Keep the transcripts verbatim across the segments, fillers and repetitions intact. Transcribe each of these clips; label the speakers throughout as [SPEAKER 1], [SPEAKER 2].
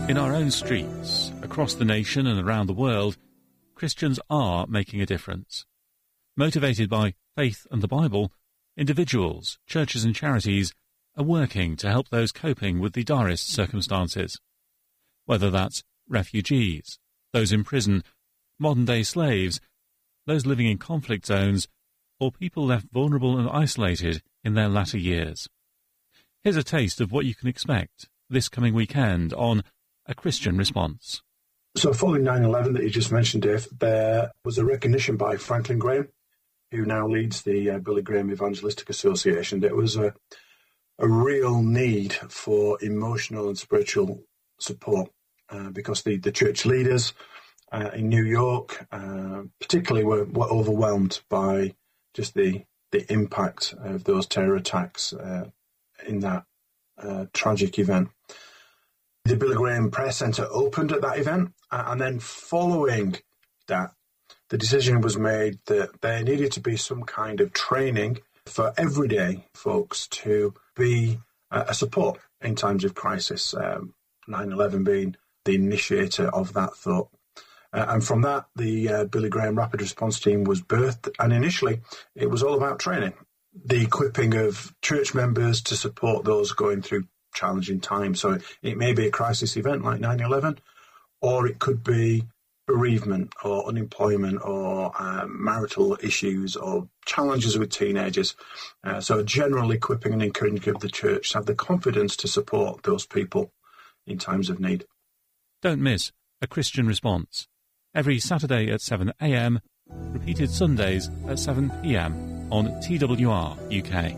[SPEAKER 1] In our own streets, across the nation and around the world, Christians are making a difference. Motivated by faith and the Bible, individuals, churches and charities are working to help those coping with the direst circumstances. Whether that's refugees, those in prison, modern-day slaves, those living in conflict zones, or people left vulnerable and isolated in their latter years. Here's a taste of what you can expect this coming weekend on A Christian Response.
[SPEAKER 2] So following nine eleven that you just mentioned, Dave, there was a recognition by Franklin Graham, who now leads the uh, Billy Graham Evangelistic Association. There was a, a real need for emotional and spiritual support uh, because the, the church leaders uh, in New York uh, particularly were, were overwhelmed by just the, the impact of those terror attacks uh, in that uh, tragic event. The Billy Graham Press Centre opened at that event, and then following that, the decision was made that there needed to be some kind of training for everyday folks to be a support in times of crisis, um, nine eleven being the initiator of that thought. Uh, and from that, the uh, Billy Graham Rapid Response Team was birthed, and initially it was all about training, the equipping of church members to support those going through challenging times. So it may be a crisis event like nine eleven, or it could be bereavement or unemployment or uh, marital issues or challenges with teenagers. Uh, so general equipping and encouraging of the church to have the confidence to support those people in times of need.
[SPEAKER 1] Don't miss A Christian Response. Every Saturday at seven a.m, repeated Sundays at seven p.m. on T W R U K.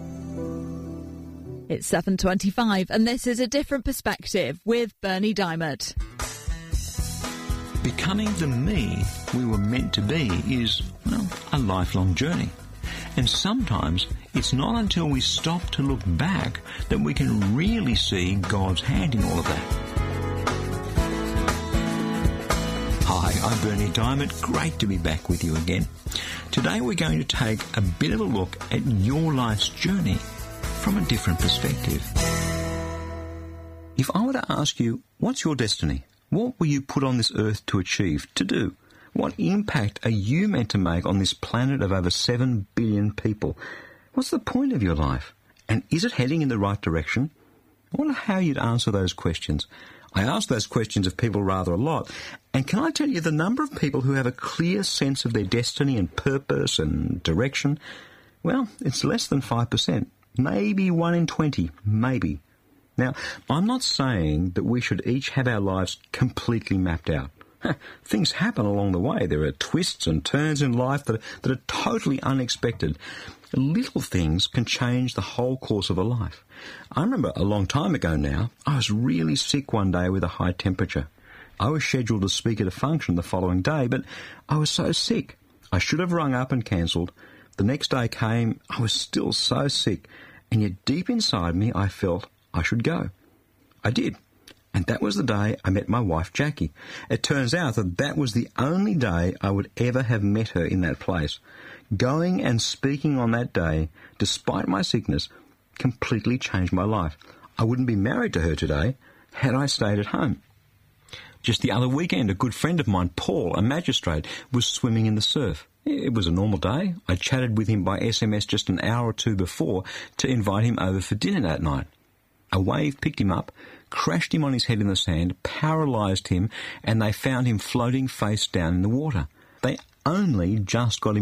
[SPEAKER 3] It's seven twenty-five and this is A Different Perspective with Bernie Diamond.
[SPEAKER 4] Becoming the me we were meant to be is, well, a lifelong journey. And sometimes it's not until we stop to look back that we can really see God's hand in all of that. Hi, I'm Bernie Diamond. Great to be back with you again. Today we're going to take a bit of a look at your life's journey from a different perspective. If I were to ask you, what's your destiny? What were you put on this earth to achieve, to do? What impact are you meant to make on this planet of over seven billion people? What's the point of your life? And is it heading in the right direction? I wonder how you'd answer those questions. I ask those questions of people rather a lot. And can I tell you the number of people who have a clear sense of their destiny and purpose and direction? Well, it's less than five percent. Maybe one in twenty, maybe. Now, I'm not saying that we should each have our lives completely mapped out. Things happen along the way. There are twists and turns in life that are, that are totally unexpected. Little things can change the whole course of a life. I remember a long time ago now, I was really sick one day with a high temperature. I was scheduled to speak at a function the following day, but I was so sick. I should have rung up and cancelled. The next day came, I was still so sick, and yet deep inside me I felt I should go. I did. And that was the day I met my wife, Jackie. It turns out that that was the only day I would ever have met her in that place. Going and speaking on that day, despite my sickness, completely changed my life. I wouldn't be married to her today had I stayed at home. Just the other weekend, a good friend of mine, Paul, a magistrate, was swimming in the surf. It was a normal day. I chatted with him by S M S just an hour or two before to invite him over for dinner that night. A wave picked him up, crashed him on his head in the sand, paralysed him, and they found him floating face down in the water. They only just got him